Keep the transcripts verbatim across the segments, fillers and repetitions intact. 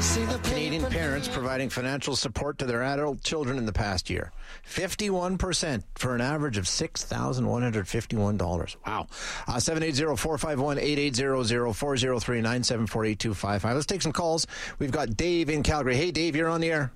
Canadian parents providing financial support to their adult children in the past year. fifty-one percent for an average of six thousand one hundred fifty-one dollars. Wow. Uh, seven eight zero, four five one, eight eight zero zero, four zero three, nine seven four, eight two five five. Let's take some calls. We've got Dave in Calgary. Hey, Dave, you're on the air.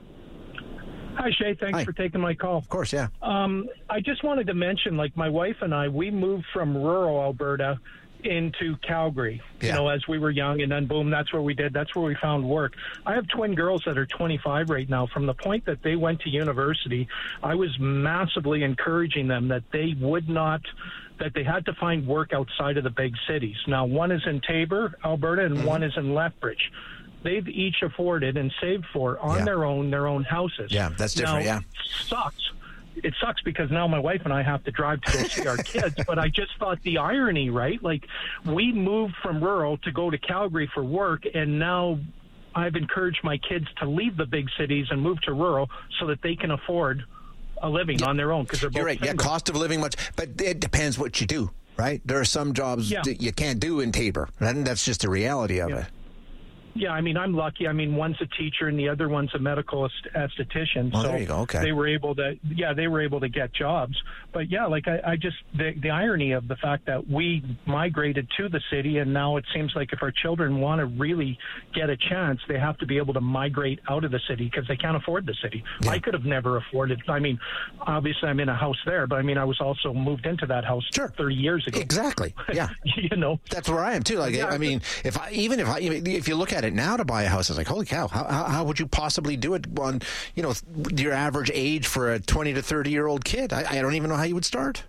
Hi, Shay. Thanks Hi. for taking my call. Of course, yeah. Um, I just wanted to mention, like, my wife and I, we moved from rural Alberta into Calgary, Yeah. you know, as we were young, and then boom, that's where we did. That's where we found work. I have twin girls that are twenty-five right now. From the point that they went to university, I was massively encouraging them that they would not, that they had to find work outside of the big cities. Now, one is in Taber, Alberta, and mm-hmm. one is in Lethbridge. They've each afforded and saved for on Yeah. their own their own houses. Yeah, that's different, now, yeah. It sucks. It sucks because now my wife and I have to drive to go see our kids, but I just thought the irony, right? Like, we moved from rural to go to Calgary for work, and now I've encouraged my kids to leave the big cities and move to rural so that they can afford a living yeah. on their own, because they're both You're right. single. Yeah, cost of living much, but it depends what you do, right? There are some jobs Yeah. that you can't do in Taber, and that's just the reality of Yeah. it. Yeah, I mean, I'm lucky. I mean, one's a teacher and the other one's a medical est- esthetician. Oh, so there you go. Okay. they were able to, yeah, they were able to get jobs. But yeah, like I, I just, the, the irony of the fact that we migrated to the city, and now it seems like if our children want to really get a chance, they have to be able to migrate out of the city because they can't afford the city. Yeah. I could have never afforded. I mean, obviously I'm in a house there, but I mean, I was also moved into that house Sure. thirty years ago. Exactly. Yeah. You know, That's where I am too. Like, Yeah, I mean, if I, even if I, if you look at it now to buy a house, it's like, holy cow, how, how, how would you possibly do it on, you know, your average age for a twenty to thirty year old kid? I, I don't even know how you would start.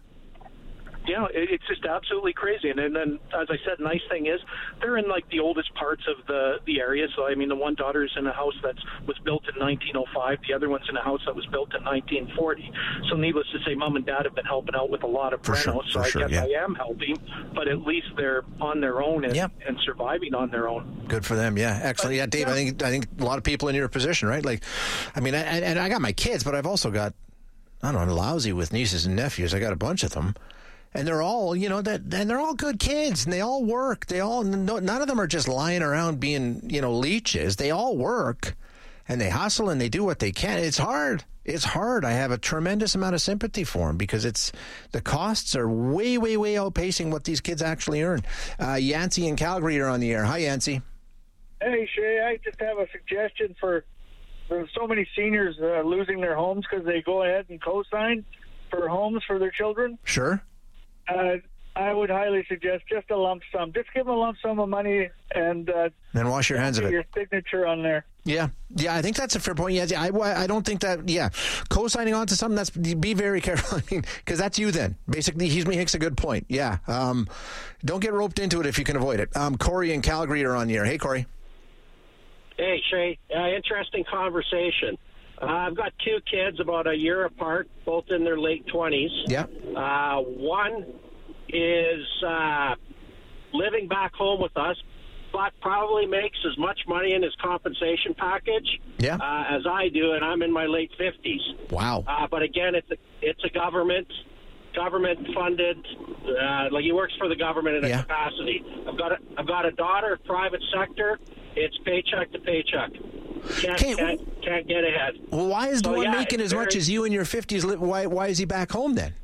Yeah, it, it's just absolutely crazy. And, and then, as I said, nice thing is they're in like the oldest parts of the the area. So I mean, the one daughter's in a house that was built in nineteen oh five. The other one's in a house that was built in nineteen forty. So needless to say, mom and dad have been helping out with a lot of For sure, renos. So for I sure, guess yeah. I am helping, but at least they're on their own and, Yeah. and surviving on their own. Good for them. Yeah, excellent. But, Yeah, Dave, yeah. I think I think a lot of people in your position, right? Like, I mean, I, and I got my kids, but I've also got, I don't know, lousy with nieces and nephews. I got a bunch of them. And they're all, you know, that, and they're all good kids, and they all work. They all, no, none of them are just lying around being, you know, leeches. They all work, and they hustle, and they do what they can. It's hard. It's hard. I have a tremendous amount of sympathy for them because it's the costs are way, way, way outpacing what these kids actually earn. Uh, Yancey in Calgary are on the air. Hi, Yancey. Hey, Shay, I just have a suggestion for, for so many seniors uh, losing their homes because they go ahead and co-sign for homes for their children. Sure. Uh, I would highly suggest just a lump sum. Just give them a lump sum of money and uh, Then wash your hands of get it. your signature on there. Yeah, yeah, I think that's a fair point. Yeah, I, I don't think that. Yeah, co-signing on to something, that's be very careful. I mean, because that's you then. Basically, he makes a good point. Yeah, um, don't get roped into it if you can avoid it. Um, Corey and Calgary are on the air. Hey, Corey. Hey, Shay. Uh, interesting conversation. Uh, I've got two kids about a year apart, both in their late twenties. Yeah. Uh, one is uh, living back home with us, but probably makes as much money in his compensation package Yeah. uh, as I do, and I'm in my late fifties. Wow. Uh, but again, it's a, it's a government government funded. Uh, like he works for the government in a Yeah. capacity. I've got a, I've got a daughter, private sector. It's paycheck to paycheck. Can't, Okay. can't, can't get ahead. Well, why is the So, one yeah, making it's as much very- as you in your fifties? li- Why why is he back home then?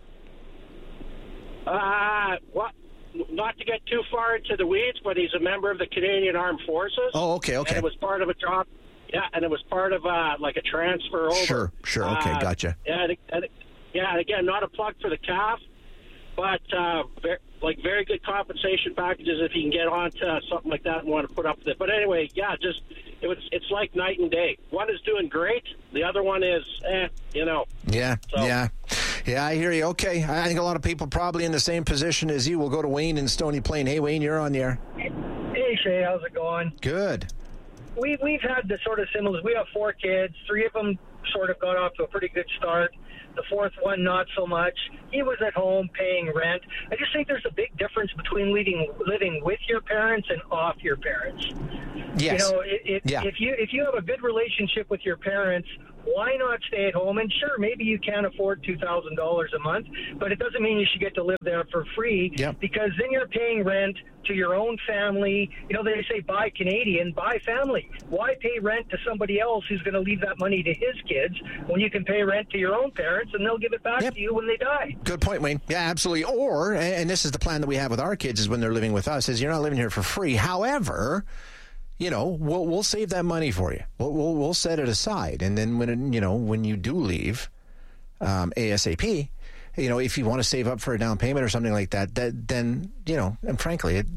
Uh, well, not to get too far into the weeds, but he's a member of the Canadian Armed Forces. Oh, okay, okay. And it was part of a job. Yeah, and it was part of uh, like a transfer over. Sure, sure. Okay, Uh, gotcha. And, and, yeah, and again, not a plug for the C A F, but uh, ver- like very good compensation packages if you can get onto something like that and want to put up with it. But anyway, yeah, just it was it's like night and day. One is doing great, the other one is, eh, you know. Yeah, So- yeah. Yeah, I hear you. Okay. I think a lot of people probably in the same position as you will go to Wayne in Stony Plain. Hey, Wayne, you're on the air. Hey, Shay, how's it going? Good. We, we've had the sort of similar. We have four kids. Three of them sort of got off to a pretty good start. The fourth one, not so much. He was at home paying rent. I just think there's a big difference between living, living with your parents and off your parents. Yes. You know, it, it, Yeah. if you if you have a good relationship with your parents Why not stay at home? And sure, maybe you can't afford two thousand dollars a month, but it doesn't mean you should get to live there for free, yep. because then you're paying rent to your own family. You know, they say buy Canadian, buy family. Why pay rent to somebody else who's going to leave that money to his kids when you can pay rent to your own parents and they'll give it back yep. to you when they die? Good point, Wayne. Yeah, absolutely. Or, and this is the plan that we have with our kids, is when they're living with us, is you're not living here for free. However, you know, we'll we'll save that money for you. We'll we'll, we'll set it aside, and then when it, you know when you do leave, um, ASAP, you know, if you want to save up for a down payment or something like that, that then you know, and frankly, it,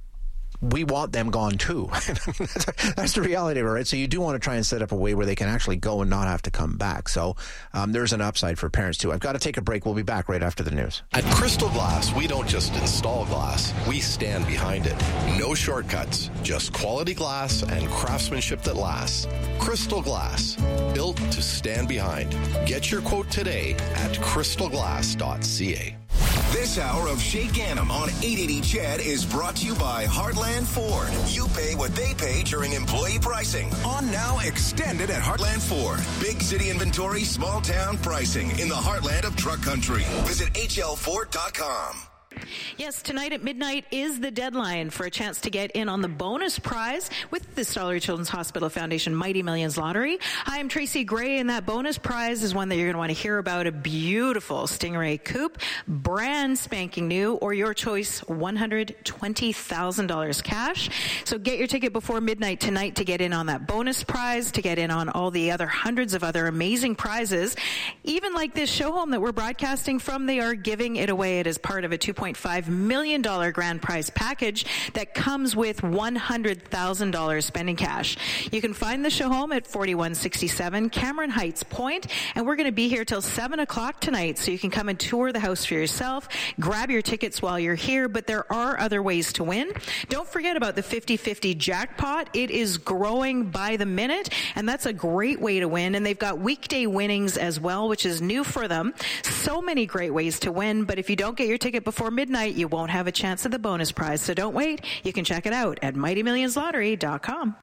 we want them gone too. that's, that's the reality of it, right? So you do want to try and set up a way where they can actually go and not have to come back. So um, there's an upside for parents too. I've got to take a break. We'll be back right after the news. At Crystal Glass, we don't just install glass, we stand behind it. No shortcuts, just quality glass and craftsmanship that lasts. Crystal Glass, built to stand behind. Get your quote today at crystal glass dot c a. This hour of Shay Ganem on eight eighty C H E D is brought to you by Heartland Ford. You pay what they pay during employee pricing. On now, extended at Heartland Ford. Big city inventory, small town pricing in the heartland of truck country. Visit H L Ford dot com. Yes, tonight at midnight is the deadline for a chance to get in on the bonus prize with the Stollery Children's Hospital Foundation Mighty Millions Lottery. Hi, I'm Tracy Gray, and that bonus prize is one that you're going to want to hear about. A beautiful Stingray Coupe, brand spanking new, or your choice, one hundred twenty thousand dollars cash. So get your ticket before midnight tonight to get in on that bonus prize, to get in on all the other hundreds of other amazing prizes. Even like this show home that we're broadcasting from, they are giving it away. It is part of a two point five million dollars grand prize package that comes with one hundred thousand dollars spending cash. You can find the show home at forty-one sixty-seven Cameron Heights Point, and we're going to be here till seven o'clock tonight, so you can come and tour the house for yourself, grab your tickets while you're here, but there are other ways to win. Don't forget about the fifty-fifty jackpot. It is growing by the minute, and that's a great way to win, and they've got weekday winnings as well, which is new for them. So many great ways to win, but if you don't get your ticket before midnight, you won't have a chance at the bonus prize. So don't wait. You can check it out at mighty millions lottery dot com.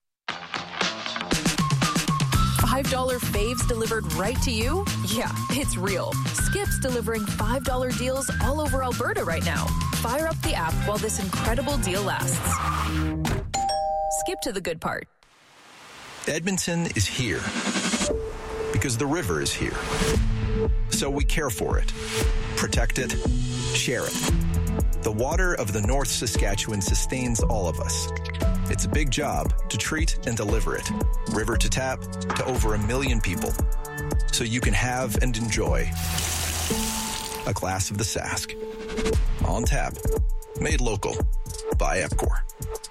five dollar faves delivered right to you? Yeah, it's real. Skip's delivering five dollar deals all over Alberta right now. Fire up the app while this incredible deal lasts. Skip to the good part. Edmonton is here because the river is here. So we care for it, protect it, share it. The water of the North Saskatchewan sustains all of us. It's a big job to treat and deliver it, river to tap, to over a million people, so you can have and enjoy a glass of the Sask. On tap, made local by Epcor.